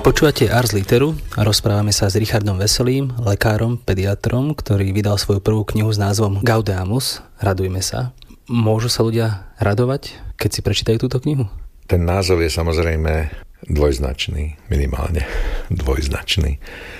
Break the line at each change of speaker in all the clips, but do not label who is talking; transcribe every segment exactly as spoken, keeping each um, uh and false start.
Počúvate Ars Literu a rozprávame sa s Richardom Veselým, lekárom, pediatrom, ktorý vydal svoju prvú knihu s názvom Gaudeamus, Radujme sa. Môžu sa ľudia radovať, keď si prečítajú túto knihu?
Ten názov je samozrejme dvojznačný, minimálne dvojznačný.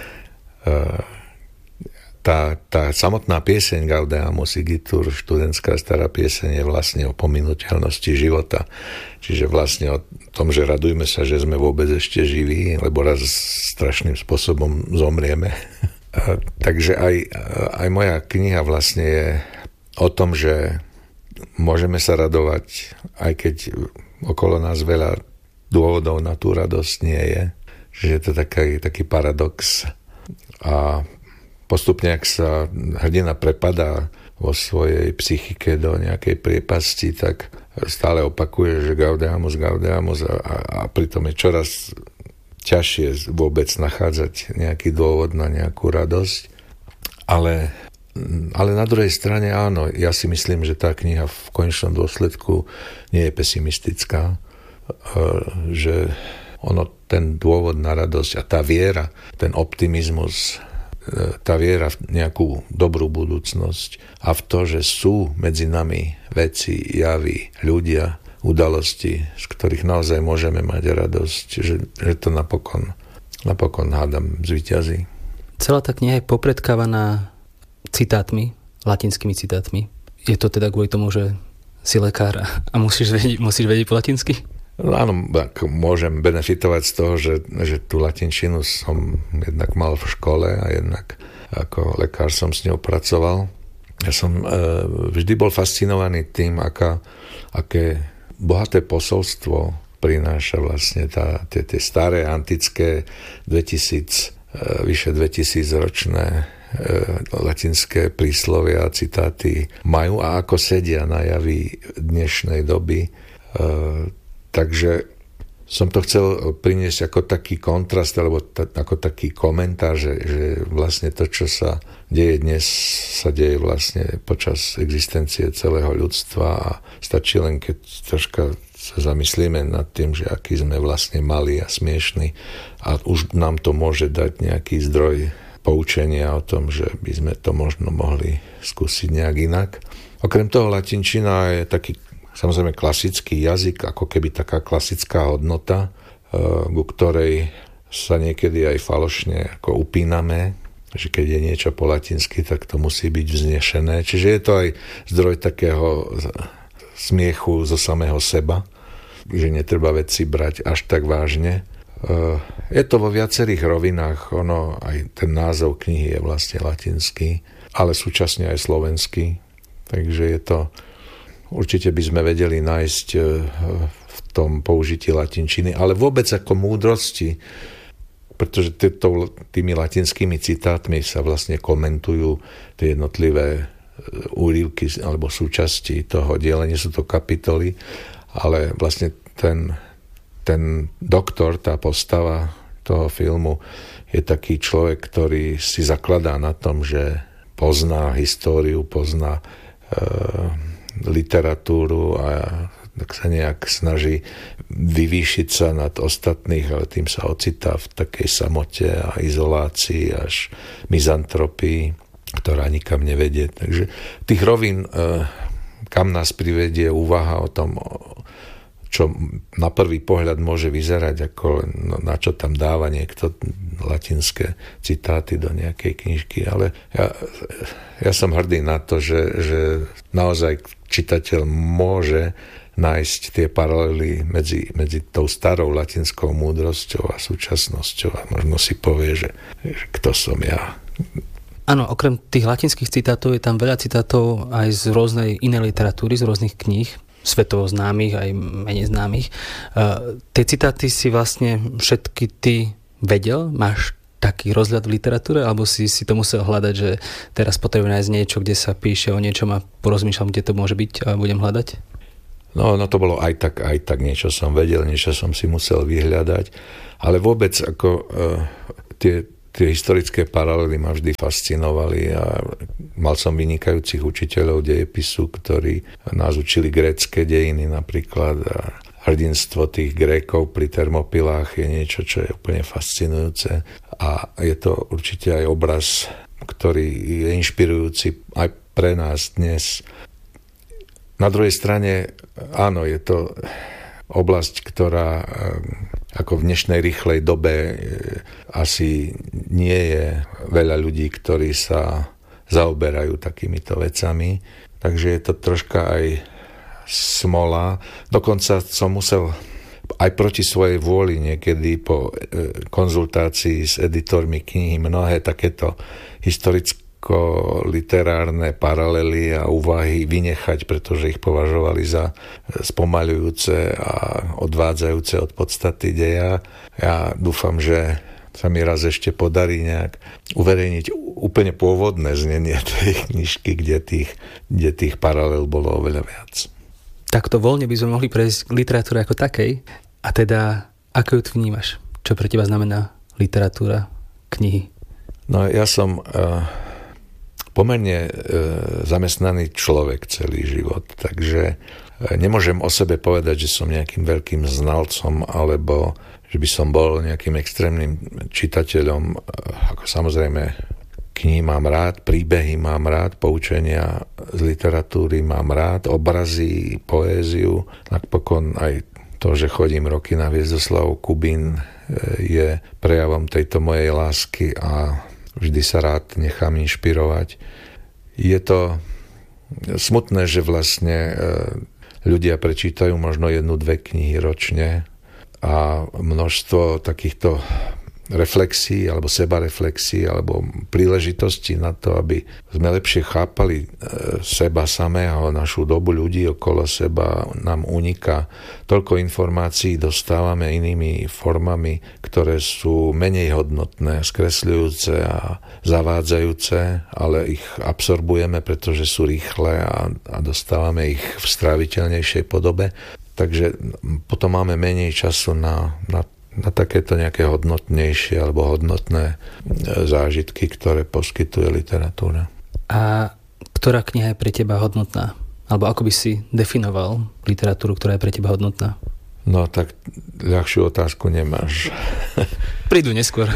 Tá, tá samotná pieseň Gaudeamus Igitur, študentská stará pieseň, je vlastne o pominuteľnosti života. Čiže vlastne o tom, že radujme sa, že sme vôbec ešte živí, lebo raz strašným spôsobom zomrieme. Takže aj, aj moja kniha vlastne je o tom, že môžeme sa radovať, aj keď okolo nás veľa dôvodov na tú radosť nie je. Že je to taký, taký paradox. A postupne, ak sa hrdina prepadá vo svojej psychike do nejakej priepasti, tak stále opakuje, že Gaudeamus, Gaudeamus a, a, a pritom je čoraz ťažšie vôbec nachádzať nejaký dôvod na nejakú radosť. Ale, ale na druhej strane áno, ja si myslím, že tá kniha v konečnom dôsledku nie je pesimistická, že ono, ten dôvod na radosť a tá viera, ten optimizmus, tá viera v nejakú dobrú budúcnosť a v to, že sú medzi nami veci, javy, ľudia, udalosti, z ktorých naozaj môžeme mať radosť, že, že to napokon, napokon hádam zvíťazí.
Celá tá kniha je popredkávaná citátmi, latinskými citátmi. Je to teda kvôli tomu, že si lekár a musíš vedieť, musíš vedieť po latinsky?
No áno, môžem benefitovať z toho, že, že tú latinčinu som jednak mal v škole a jednak ako lekár som s ňou pracoval. Ja som e, vždy bol fascinovaný tým, aká, aké bohaté posolstvo prináša vlastne tá, tie, tie staré, antické, dvetisíc, e, vyše dvetisíc ročné e, latinské príslovia a citáty majú a ako sedia na javí dnešnej doby. E, Takže som to chcel priniesť ako taký kontrast, alebo t- ako taký komentár, že, že vlastne to, čo sa deje dnes, sa deje vlastne počas existencie celého ľudstva a stačí len, keď troška sa zamyslíme nad tým, že aký sme vlastne malí a smiešní a už nám to môže dať nejaký zdroj poučenia o tom, že by sme to možno mohli skúsiť nejak inak. Okrem toho latinčina je taký samozrejme klasický jazyk, ako keby taká klasická hodnota, ku ktorej sa niekedy aj falošne ako upíname, že keď je niečo po latinsky, tak to musí byť vznešené. Čiže je to aj zdroj takého smiechu zo samého seba, že netreba veci brať až tak vážne. Je to vo viacerých rovinách, ono, aj ten názov knihy je vlastne latinský, ale súčasne aj slovenský, takže je to. Určite by sme vedeli nájsť v tom použití latinčiny, ale vôbec ako múdrosti, pretože týto, tými latinskými citátmi sa vlastne komentujú tie jednotlivé úryvky alebo súčasti toho diela, nie sú to kapitoly, ale vlastne ten, ten doktor, tá postava toho filmu je taký človek, ktorý si zakladá na tom, že pozná históriu, pozná e, literatúru a tak sa nejak snaží vyvýšiť sa nad ostatných, ale tým sa ocitá v takej samote a izolácii až mizantropii, ktorá nikam nevedie. Takže tých rovín, kam nás privedie úvaha o tom, čo na prvý pohľad môže vyzerať, ako na čo tam dáva niekto latinské citáty do nejakej knižky, ale ja, ja som hrdý na to, že, že naozaj čitateľ môže nájsť tie paralely medzi, medzi tou starou latinskou múdrosťou a súčasnosťou a možno si povie, že, že kto som ja.
Áno, okrem tých latinských citátov je tam veľa citátov aj z rôznej inej literatúry, z rôznych kníh, svetovo známych, aj menej známych. Uh, tie citáty si vlastne všetky ty vedel? Máš taký rozhľad v literatúre? Alebo si, si to musel hľadať, že teraz potrebujem nájsť niečo, kde sa píše o niečom a porozmýšľam, kde to môže byť a budem hľadať?
No, no to bolo aj tak, aj tak. Niečo som vedel, niečo som si musel vyhľadať. Ale vôbec ako uh, tie Tie historické paralely ma vždy fascinovali a mal som vynikajúcich učiteľov dejepisu, ktorí nás učili grécke dejiny napríklad a, a hrdinstvo tých Grékov pri Termopilách je niečo, čo je úplne fascinujúce a je to určite aj obraz, ktorý je inšpirujúci aj pre nás dnes. Na druhej strane, áno, je to oblasť, ktorá ako v dnešnej rýchlej dobe asi nie je veľa ľudí, ktorí sa zaoberajú takýmito vecami. Takže je to troška aj smola. Dokonca som musel aj proti svojej vôli niekedy po konzultácii s editormi knihy mnohé takéto historicko-literárne paralely a úvahy vynechať, pretože ich považovali za spomaľujúce a odvádzajúce od podstaty deja. Ja dúfam, že sa mi raz ešte podarí nejak uverejniť úplne pôvodné znenie tej knižky, kde tých, kde tých paralel bolo oveľa viac.
Takto voľne by sme mohli prejsť k literatúre ako takej. A teda, ako ju tu vnímaš? Čo pre teba znamená literatúra, knihy?
No ja som uh, pomerne uh, zamestnaný človek celý život, takže uh, nemôžem o sebe povedať, že som nejakým veľkým znalcom, alebo že by som bol nejakým extrémnym čitateľom. Uh, ako samozrejme knihy mám rád, príbehy mám rád, poučenia z literatúry mám rád, obrazy, poéziu. Napokon aj to, že chodím roky na Hviezdoslav Kubín, je prejavom tejto mojej lásky a vždy sa rád nechám inšpirovať. Je to smutné, že vlastne ľudia prečítajú možno jednu, dve knihy ročne a množstvo takýchto reflexí alebo sebareflexí alebo príležitosti na to, aby sme lepšie chápali seba samého, našu dobu, ľudí okolo seba, nám uniká. Toľko informácií dostávame inými formami, ktoré sú menej hodnotné, skresľujúce a zavádzajúce, ale ich absorbujeme, pretože sú rýchle a, a dostávame ich v stráviteľnejšej podobe. Takže potom máme menej času na, na na takéto nejaké hodnotnejšie alebo hodnotné zážitky, ktoré poskytuje literatúra.
A ktorá kniha je pre teba hodnotná? Alebo ako by si definoval literatúru, ktorá je pre teba hodnotná?
No tak ľahšiu otázku nemáš.
Prídu neskôr.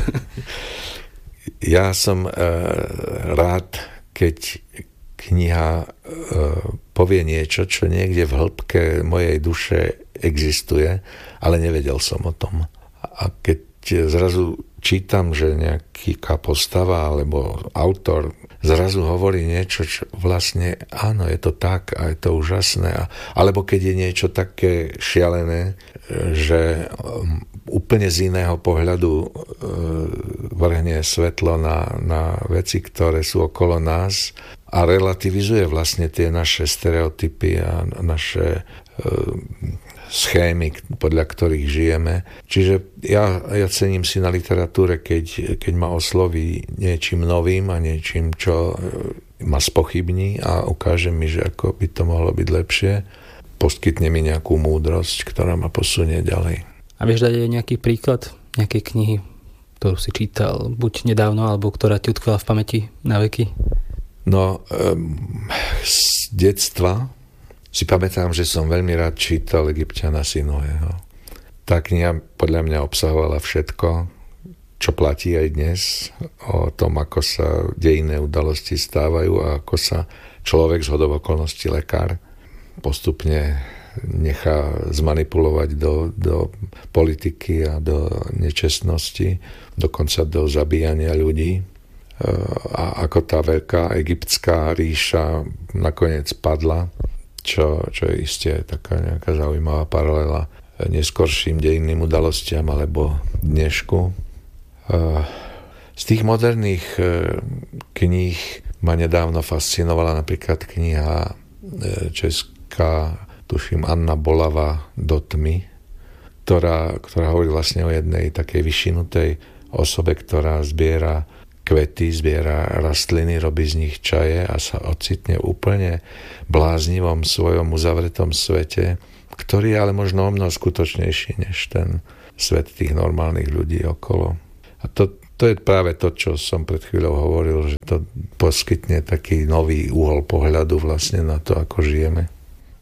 Ja som uh, rád, keď kniha uh, povie niečo, čo niekde v hĺbke mojej duše existuje, ale nevedel som o tom. A keď zrazu čítam, že nejaká postava alebo autor zrazu hovorí niečo, čo vlastne áno, je to tak a je to úžasné. A, alebo keď je niečo také šialené, že úplne z iného pohľadu e, vrhne svetlo na, na veci, ktoré sú okolo nás a relativizuje vlastne tie naše stereotypy a naše e, schémy, podľa ktorých žijeme. Čiže ja, ja cením si na literatúre, keď, keď ma osloví niečím novým a niečím, čo ma spochybní a ukáže mi, že ako by to mohlo byť lepšie. Poskytne mi nejakú múdrosť, ktorá ma posunie ďalej.
A vieš dať aj nejaký príklad nejakej knihy, ktorú si čítal buď nedávno, alebo ktorá ti utkvela v pamäti na veky?
No, um, z detstva si pamätám, že som veľmi rád čítal Egypťana Sinuheho. Tá kniha podľa mňa obsahovala všetko, čo platí aj dnes, o tom, ako sa dejinné udalosti stávajú a ako sa človek z hodou okolností lekár postupne nechá zmanipulovať do, do politiky a do nečestnosti, dokonca do zabíjania ľudí. A ako tá veľká egyptská ríša nakoniec padla, Čo, čo je isté taká nejaká zaujímavá paralela neskorším dejinným udalostiam alebo dnešku. Z tých moderných kníh ma nedávno fascinovala napríklad kniha česká, tuším, Anna Bolava Do tmy, ktorá, ktorá hovorí vlastne o jednej takej vyšinutej osobe, ktorá zbiera kvety, zbiera rastliny, robí z nich čaje a sa ocitne úplne bláznivom svojom uzavretom svete, ktorý je ale možno o mnoho skutočnejší než ten svet tých normálnych ľudí okolo. A to, to je práve to, čo som pred chvíľou hovoril, že to poskytne taký nový uhol pohľadu vlastne na to, ako žijeme.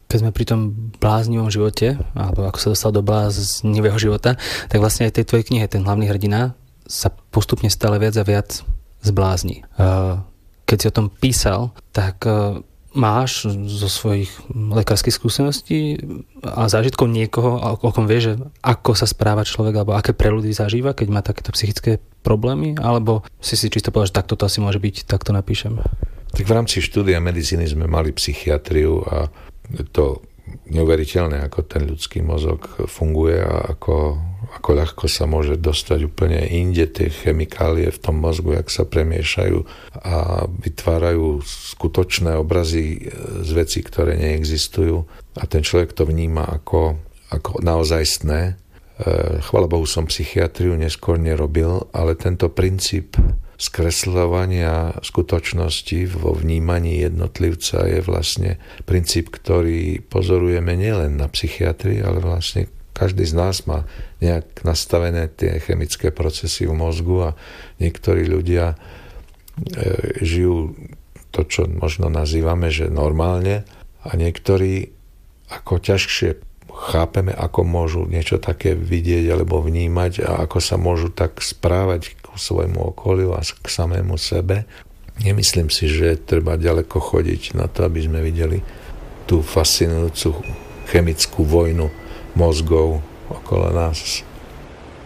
keď sme pri tom bláznivom živote, alebo ako sa dostal do bláznivého života, tak vlastne aj tej tvojej knihe, ten hlavný hrdina, sa postupne stále viac a viac zblázni. Keď si o tom písal, tak máš zo svojich lekárskych skúseností a zážitkov niekoho, o kom vieš, že ako sa správa človek, alebo aké preľudy zažíva, keď má takéto psychické problémy, alebo si si čisto povedal, že takto to asi môže byť, tak to napíšem.
Tak v rámci štúdia medicíny sme mali psychiatriu a je to neuveriteľné, ako ten ľudský mozog funguje a ako, ako ľahko sa môže dostať úplne inde tie chemikálie v tom mozgu, jak sa premiešajú a vytvárajú skutočné obrazy z vecí, ktoré neexistujú a ten človek to vníma ako, ako naozajstné. Chvála Bohu, som psychiatriu neskôr nerobil, ale tento princíp skresľovania skutočnosti vo vnímaní jednotlivca je vlastne princíp, ktorý pozorujeme nielen na psychiatrii, ale vlastne každý z nás má nejak nastavené tie chemické procesy v mozgu a niektorí ľudia e, žijú to, čo možno nazývame, že normálne a niektorí ako ťažšie chápeme, ako môžu niečo také vidieť alebo vnímať a ako sa môžu tak správať k svojmu okoliu a k samému sebe. Nemyslím si, že treba ďaleko chodiť na to, aby sme videli tú fascinujúcu chemickú vojnu mozgov okolo nás.